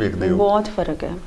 ਵੇਖਦੇ ਹੋ? बहुत फर्क है।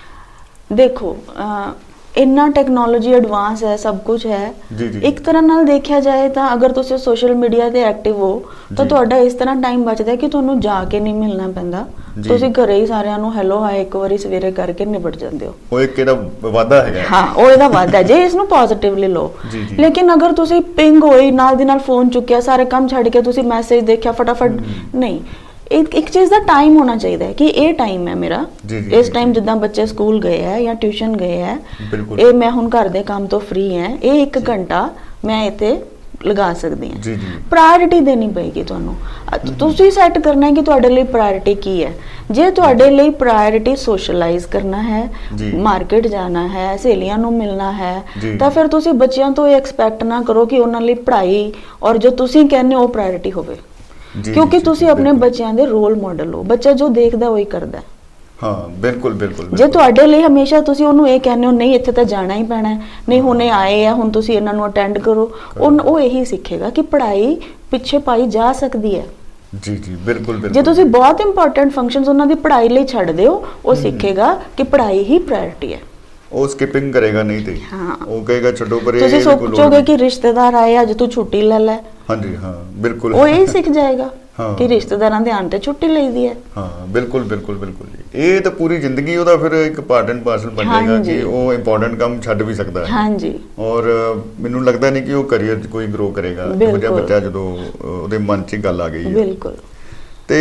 देखो इन्ना टैक्नोलॉजी एडवांस है, सब कुछ है। जी जी। एक तरह नाल देखा जाए तो अगर तुम सोशल मीडिया ते एक्टिव हो तो तुहाडा इस तरह टाइम बचदा है कि तुहानू जाके नहीं मिलना पैंदा, तुसीं घरे ही सारिਆਂ ਨੂੰ हेलो हाय एक बारी सवेरे करके निपट जांदे हो। ਉਹ ਇੱਕ ਇਹਦਾ ਵਾਧਾ ਹੈਗਾ। हाँ ਉਹ ਇਹਦਾ ਵਾਧਾ ਜੇ ਇਸ ਨੂੰ ਪੋਜ਼ਿਟਿਵਲੀ ਲਓ। ਲੇਕਿਨ ਅਗਰ ਤੁਸੀਂ ਪਿੰਗ ਹੋਈ ਨਾਲ ਦੀ ਨਾਲ ਫੋਨ ਚੁੱਕਿਆ, ਸਾਰੇ ਕੰਮ ਛੱਡ ਕੇ ਤੁਸੀਂ ਮੈਸੇਜ ਦੇਖਿਆ ਫਟਾਫਟ, ਨਹੀਂ। एक चीज़ का टाइम होना चाहिए कि ये टाइम है मेरा, इस टाइम जिद्दां बच्चे स्कूल गए है या ट्यूशन गए है, ये मैं हुण घर दे काम तो फ्री है, ये 1 घंटा मैं इत्थे लगा सकदी हां। प्रायोरिटी देनी पेगी तुहानू, तुसीं सैट करना है कि तुहाडे लई प्रायोरिटी की है। जे तुहाडे लई प्रायोरिटी सोशलाइज करना है, मार्केट जाना है, सहेलियां नू मिलना है, तो फिर तुसीं बच्चियां तो एक्सपैक्ट ना करो कि उन्हां लई पढ़ाई और जो तुसीं कहने हो प्रायोरिटी होवे, क्योंकि तुसी अपने बच्चों दे रोल मॉडल हो। बच्चा जो देखदा वही करदा है। हाँ बिल्कुल बिल्कुल। जे तुहाडे लिए हमेशा तुसी ओनू ये कहने हो नहीं इत्थे तां जाना ही पैना है, नहीं हुणे आए है हुण तुसी इन्हां नू अटेंड करो, ओ यही सीखेगा कि पढ़ाई पिछे पाई जा सकदी है। जी जी बिल्कुल बिल्कुल। जे तुसी बहुत इंपॉर्टेंट फंक्शनस उन्हां दी पढ़ाई लई छड्डदे हो, ओ सीखेगा कि पढ़ाई ही प्रायोरिटी है। ਉਹ ਸਕਿਪਿੰਗ ਕਰੇਗਾ ਨਹੀਂ ਤੇ ਉਹ ਕਹੇਗਾ ਛੱਡੋ ਪਰੇ। ਤੁਸੀਂ ਸੋਚੋਗੇ ਕਿ ਰਿਸ਼ਤੇਦਾਰ ਆਏ ਅੱਜ ਤੂੰ ਛੁੱਟੀ ਲੈ ਲੈ। ਹਾਂਜੀ ਹਾਂ ਬਿਲਕੁਲ। ਉਹ ਇਹ ਸਿੱਖ ਜਾਏਗਾ ਕਿ ਰਿਸ਼ਤੇਦਾਰਾਂ ਦੇ ਆਉਣ ਤੇ ਛੁੱਟੀ ਲਈਦੀ ਹੈ। ਹਾਂ ਬਿਲਕੁਲ ਬਿਲकुल ਬਿਲकुल ਜੀ। ਇਹ ਤਾਂ ਪੂਰੀ ਜ਼ਿੰਦਗੀ ਉਹਦਾ ਫਿਰ ਇੱਕ ਪਾਰਟ ਐਂਡ ਪਾਰਸਲ ਬਣ ਜਾਏਗਾ ਕਿ ਉਹ ਇੰਪੋਰਟੈਂਟ ਕੰਮ ਛੱਡ ਵੀ ਸਕਦਾ ਹੈ। ਹਾਂਜੀ। ਔਰ ਮੈਨੂੰ ਲੱਗਦਾ ਨਹੀਂ ਕਿ ਉਹ ਕੈਰੀਅਰ 'ਚ ਕੋਈ ਗਰੋ ਕਰੇਗਾ ਜਿਹੜਾ ਬੱਚਾ ਜਦੋਂ ਉਹਦੇ ਮਨ 'ਚ ਗੱਲ ਆ ਗਈ ਹੈ। ਬਿਲਕੁਲ। ਤੇ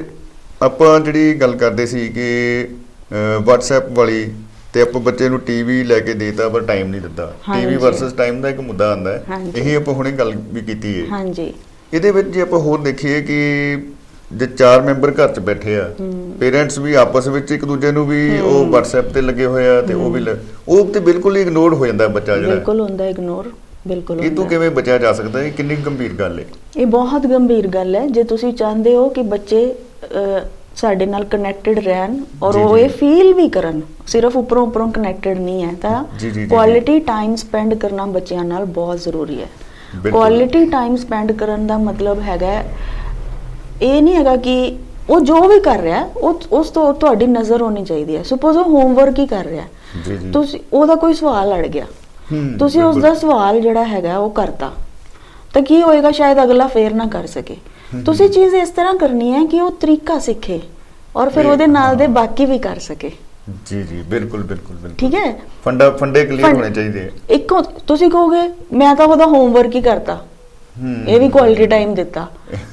ਆਪਾਂ ਜਿਹੜੀ ਗੱਲ ਕਰਦੇ ਸੀ ਕਿ WhatsApp ਵਾਲੀ ਤੇ ਆਪਾਂ ਬੱਚੇ ਨੂੰ ਟੀਵੀ ਲੈ ਕੇ ਦੇਤਾ ਪਰ ਟਾਈਮ ਨਹੀਂ ਦਿੱਤਾ। ਟੀਵੀ ਵਰਸਸ ਟਾਈਮ ਦਾ ਇੱਕ ਮੁੱਦਾ ਆਉਂਦਾ ਹੈ, ਇਹ ਆਪਾਂ ਹੁਣੇ ਗੱਲ ਵੀ ਕੀਤੀ ਹੈ। ਹਾਂਜੀ। ਇਹਦੇ ਵਿੱਚ ਜੇ ਆਪਾਂ ਹੋਰ ਦੇਖੀਏ ਕਿ ਜੇ 4 ਮੈਂਬਰ ਘਰ 'ਚ ਬੈਠੇ ਆ, ਪੇਰੈਂਟਸ ਵੀ ਆਪਸ ਵਿੱਚ ਇੱਕ ਦੂਜੇ ਨੂੰ ਵੀ ਉਹ WhatsApp ਤੇ ਲੱਗੇ ਹੋਏ ਆ ਤੇ ਉਹ ਵੀ ਉਹ ਤੇ ਬਿਲਕੁਲ ਹੀ ਇਗਨੋਰ ਹੋ ਜਾਂਦਾ ਬੱਚਾ ਜਿਹੜਾ। ਬਿਲਕੁਲ ਹੁੰਦਾ ਇਗਨੋਰ, ਬਿਲਕੁਲ। ਇਹ ਤੋਂ ਕਿਵੇਂ ਬਚਿਆ ਜਾ ਸਕਦਾ? ਇਹ ਕਿੰਨੀ ਗੰਭੀਰ ਗੱਲ ਹੈ। ਇਹ ਬਹੁਤ ਗੰਭੀਰ ਗੱਲ ਹੈ। ਜੇ ਤੁਸੀਂ ਚਾਹੁੰਦੇ ਹੋ ਕਿ ਬੱਚੇ ਸਾਡੇ ਨਾਲ ਕਨੈਕਟਡ ਰਹਿਣ ਔਰ ਉਹ ਇਹ ਫੀਲ ਵੀ ਕਰਨ, ਸਿਰਫ ਉੱਪਰੋਂ ਕਨੈਕਟਡ ਨਹੀਂ ਹੈ, ਤਾਂ ਕੁਆਲਿਟੀ ਟਾਈਮ ਸਪੈਂਡ ਕਰਨਾ ਬੱਚਿਆਂ ਨਾਲ ਬਹੁਤ ਜ਼ਰੂਰੀ ਹੈ। ਕੁਆਲਿਟੀ ਟਾਈਮ ਸਪੈਂਡ ਕਰਨ ਦਾ ਮਤਲਬ ਹੈਗਾ ਇਹ ਨਹੀਂ ਹੈਗਾ ਕਿ ਉਹ ਜੋ ਵੀ ਕਰ ਰਿਹਾ ਉਸ ਤੋਂ ਤੁਹਾਡੀ ਨਜ਼ਰ ਹੋਣੀ ਚਾਹੀਦੀ ਹੈ। ਸਪੋਜ਼ ਉਹ ਹੋਮਵਰਕ ਹੀ ਕਰ ਰਿਹਾ, ਤੁਸੀਂ ਉਹਦਾ ਕੋਈ ਸਵਾਲ ਅੜ ਗਿਆ, ਤੁਸੀਂ ਉਸ ਦਾ ਸਵਾਲ ਜਿਹੜਾ ਹੈਗਾ ਉਹ ਕਰਤਾ, ਤਾਂ ਕੀ ਹੋਏਗਾ? ਸ਼ਾਇਦ ਅਗਲਾ ਫੇਰ ਨਾ ਕਰ ਸਕੇ। ਤੁਸੀਂ ਚੀਜ਼ ਇਸ ਤਰ੍ਹਾਂ ਕਰਨੀ ਹੈ ਕਿ ਉਹ ਤਰੀਕਾ ਸਿੱਖੇ ਔਰ ਫਿਰ ਉਹਦੇ ਨਾਲ ਦੇ ਬਾਕੀ ਵੀ ਕਰ ਸਕੇ। ਜੀ ਜੀ ਬਿਲਕੁਲ ਬਿਲकुल ਬਿਲकुल। ਠੀਕ ਹੈ, ਫੰਡੇ ਕਲੀਅਰ ਹੋਣੇ ਚਾਹੀਦੇ ਆ। ਇੱਕੋ ਤੁਸੀਂ ਕਹੋਗੇ ਮੈਂ ਤਾਂ ਉਹਦਾ ਹੋਮਵਰਕ ਹੀ ਕਰਤਾ, ਇਹ ਵੀ ਕੁਆਲਿਟੀ ਟਾਈਮ ਦਿੱਤਾ,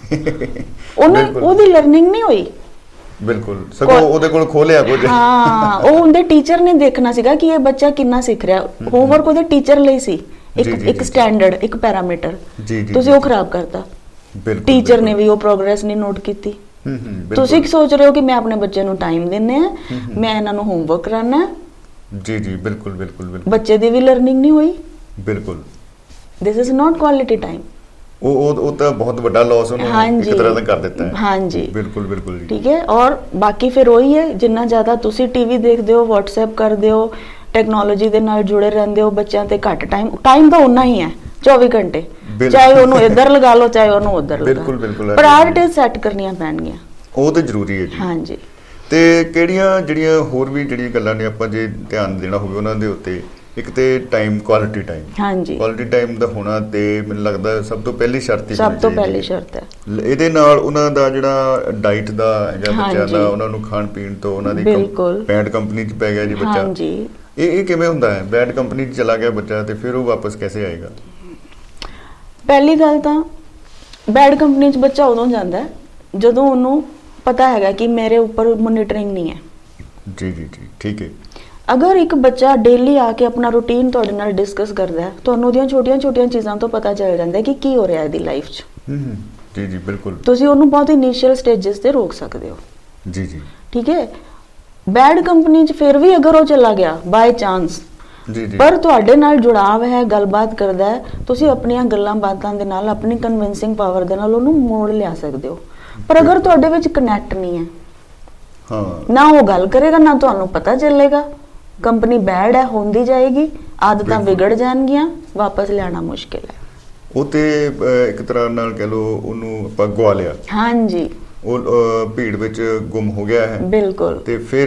ਉਹਦੀ ਲਰਨਿੰਗ ਨਹੀਂ ਹੋਈ। ਬਿਲਕੁਲ, ਸਗੋਂ ਉਹਦੇ ਕੋਲ ਖੋਲਿਆ ਕੁਝ। ਹਾਂ, ਉਹ ਉਹਦੇ ਟੀਚਰ ਨੇ ਦੇਖਣਾ ਸੀਗਾ ਕਿ ਇਹ ਬੱਚਾ ਕਿੰਨਾ ਸਿੱਖ ਰਿਹਾ। ਹੋਮਵਰਕ ਉਹਦੇ ਟੀਚਰ ਲਈ ਸੀ, ਇੱਕ ਸਟੈਂਡਰਡ, ਇੱਕ ਪੈਰਾਮੀਟਰ, ਤੁਸੀਂ ਉਹ ਖਰਾਬ ਕਰਤਾ। ਟੀਚਰ ਨੇ ਵੀ ਉਹ ਪ੍ਰੋਗਰੈਸ ਨਹੀਂ ਨੋਟ ਕੀਤੀ। ਤੁਸੀਂ ਕੀ ਸੋਚ ਰਹੇ ਹੋ ਕਿ ਮੈਂ ਆਪਣੇ ਬੱਚੇ ਨੂੰ ਟਾਈਮ ਦਿੰਨੇ ਆ, ਮੈਂ ਇਹਨਾਂ ਨੂੰ ਹੋਮਵਰਕ ਕਰਾਨਾ। ਜੀ ਜੀ ਬਿਲਕੁਲ ਬਿਲकुल ਬਿਲकुल। ਬੱਚੇ ਦੀ ਵੀ ਲਰਨਿੰਗ ਨਹੀਂ ਹੋਈ। ਬਿਲकुल, this is not quality time. ਉਹ ਤਾਂ ਬਹੁਤ ਵੱਡਾ ਲਾਸ ਉਹਨੂੰ ਇੱਕ ਤਰ੍ਹਾਂ ਦਾ ਕਰ ਦਿੱਤਾ ਹੈ। ਹਾਂਜੀ ਬਿਲकुल ਬਿਲकुल ਜੀ। ਠੀਕ ਹੈ, ਔਰ ਬਾਕੀ ਫਿਰ ਉਹੀ ਹੈ, ਜਿੰਨਾ ਜ਼ਿਆਦਾ ਤੁਸੀਂ ਟੀਵੀ ਦੇਖਦੇ ਹੋ, WhatsApp ਕਰਦੇ ਹੋ, ਟੈਕਨੋਲੋਜੀ ਦੇ ਨਾਲ ਜੁੜੇ ਰਹਿੰਦੇ ਹੋ, ਬੱਚਿਆਂ ਤੇ ਘੱਟ ਟਾਈਮ ਤਾਂ ਉਨਾ ਹੀ ਹੈ 24 ਘੰਟੇ, ਚਾਹੇ ਉਹਨੂੰ ਇੱਧਰ ਲਗਾ ਲਓ ਚਾਹੇ ਉਹਨੂੰ ਉੱਧਰ ਲਗਾ ਲਓ। ਬਿਲਕੁਲ ਬਿਲकुल। ਪ੍ਰਾਇੋਰਟੀਜ਼ ਸੈੱਟ ਕਰਨੀਆਂ ਪੈਣਗੀਆਂ, ਉਹ ਤੇ ਜ਼ਰੂਰੀ ਹੈ ਜੀ। ਹਾਂਜੀ। ਤੇ ਕਿਹੜੀਆਂ ਜਿਹੜੀਆਂ ਹੋਰ ਵੀ ਜਿਹੜੀਆਂ ਗੱਲਾਂ ਨੇ ਆਪਾਂ ਜੇ ਧਿਆਨ ਦੇਣਾ ਹੋਵੇ ਉਹਨਾਂ ਦੇ ਉੱਤੇ, ਇੱਕ ਤੇ ਟਾਈਮ, ਕੁਆਲਿਟੀ ਟਾਈਮ। ਹਾਂਜੀ, ਕੁਆਲਿਟੀ ਟਾਈਮ ਦਾ ਹੋਣਾ ਤੇ ਮੈਨੂੰ ਲੱਗਦਾ ਸਭ ਤੋਂ ਪਹਿਲੀ ਸ਼ਰਤ ਹੀ ਸਭ ਤੋਂ ਪਹਿਲੀ ਸ਼ਰਤ ਹੈ। ਇਹਦੇ ਨਾਲ ਉਹਨਾਂ ਦਾ ਜਿਹੜਾ ਡਾਈਟ ਦਾ ਜਾਂ ਬੱਚਿਆਂ ਦਾ ਉਹਨਾਂ ਨੂੰ ਖਾਣ ਪੀਣ ਤੋਂ ਉਹਨਾਂ ਦੀ ਬੈਡ ਕੰਪਨੀ 'ਚ ਪੈ ਗਿਆ ਜੀ ਬੱਚਾ। ਹਾਂਜੀ, ਇਹ ਕਿਵੇਂ ਹੁੰਦਾ ਹੈ? ਬੈਡ ਕੰਪਨੀ 'ਚ ਚਲਾ ਗਿਆ ਬੱਚਾ ਤੇ ਫਿਰ ਉਹ ਵਾਪਸ ਕੈਸੇ ਆਏਗਾ? ਪਹਿਲੀ ਗੱਲ ਤਾਂ ਬੈਡ ਕੰਪਨੀ 'ਚ ਬੱਚਾ ਉਦੋਂ ਜਾਂਦਾ ਜਦੋਂ ਉਹਨੂੰ ਪਤਾ ਹੈਗਾ ਕਿ ਮੇਰੇ ਉੱਪਰ ਮੋਨੀਟਰਿੰਗ ਨਹੀਂ ਹੈ। ਜੀ ਜੀ ਜੀ ਠੀਕ ਹੈ। ਅਗਰ ਇੱਕ ਬੱਚਾ ਡੇਲੀ ਆ ਕੇ ਆਪਣਾ ਰੂਟੀਨ ਤੁਹਾਡੇ ਨਾਲ ਡਿਸਕਸ ਕਰਦਾ ਹੈ, ਤੁਹਾਨੂੰ ਉਹਦੀਆਂ ਛੋਟੀਆਂ ਚੀਜ਼ਾਂ ਤੋਂ ਪਤਾ ਚੱਲ ਜਾਂਦਾ ਕਿ ਕੀ ਹੋ ਰਿਹਾ ਇਹਦੀ ਲਾਈਫ 'ਚ। ਜੀ ਜੀ ਬਿਲਕੁਲ। ਤੁਸੀਂ ਉਹਨੂੰ ਬਹੁਤ ਇਨੀਸ਼ੀਅਲ ਸਟੇਜਸ ਤੇ ਰੋਕ ਸਕਦੇ ਹੋ। ਜੀ ਜੀ ਠੀਕ ਹੈ। ਬੈਡ ਕੰਪਨੀ 'ਚ ਫਿਰ ਵੀ ਅਗਰ ਉਹ ਚਲਾ ਗਿਆ ਬਾਈ ਚਾਂਸ, ਪਰ ਤੁਹਾਡੇ ਨਾਲ ਜੁੜਾਵ ਹੈ, ਗੱਲਬਾਤ ਕਰਦਾ ਹੈ, ਤੁਸੀਂ ਆਪਣੀਆਂ ਗੱਲਾਂ ਬਾਤਾਂ ਦੇ ਨਾਲ, ਆਪਣੀ ਕਨਵਿੰਸਿੰਗ ਪਾਵਰ ਦੇ ਨਾਲ ਉਹਨੂੰ ਮੋੜ ਲਿਆ ਸਕਦੇ ਹੋ। ਪਰ ਅਗਰ ਤੁਹਾਡੇ ਵਿੱਚ ਕਨੈਕਟ ਨਹੀਂ ਹੈ, ਨਾ ਉਹ ਗੱਲ ਕਰੇਗਾ, ਨਾ ਤੁਹਾਨੂੰ ਪਤਾ ਚੱਲੇਗਾ, ਕੰਪਨੀ ਬੈਡ ਹੈ, ਹੁੰਦੀ ਜਾਏਗੀ, ਆਦਤਾਂ ਵਿਗੜ ਜਾਣਗੀਆਂ, ਵਾਪਸ ਲਿਆਣਾ ਮੁਸ਼ਕਿਲ ਹੈ। ਉਹ ਤੇ ਇੱਕ ਤਰ੍ਹਾਂ ਨਾਲ ਕਹਿ ਲਓ ਉਹਨੂੰ ਆਪਾਂ ਗਵਾ ਲਿਆ। ਹਾਂਜੀ, ਉਹ ਭੀੜ ਵਿੱਚ ਗੁੰਮ ਹੋ ਗਿਆ ਹੈ। ਬਿਲਕੁਲ। ਤੇ ਫਿਰ